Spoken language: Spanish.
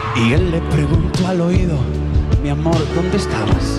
Y él le preguntó al oído: mi amor, ¿dónde estabas?